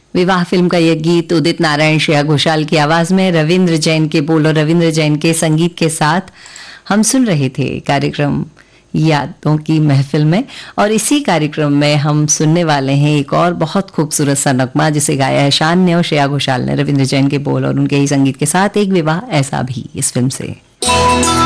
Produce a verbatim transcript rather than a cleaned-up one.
विवाह फिल्म का यह गीत उदित नारायण, श्रेया घोषाल की आवाज में, रविंद्र जैन के बोल और रविंद्र जैन के संगीत के साथ हम सुन रहे थे कार्यक्रम यादों की महफिल में। और इसी कार्यक्रम में हम सुनने वाले हैं एक और बहुत खूबसूरत सा नगमा जिसे गाया है शान ने और श्रेया घोषाल ने, रविंद्र जैन के बोल और उनके ही संगीत के साथ, एक विवाह ऐसा भी, इस फिल्म से।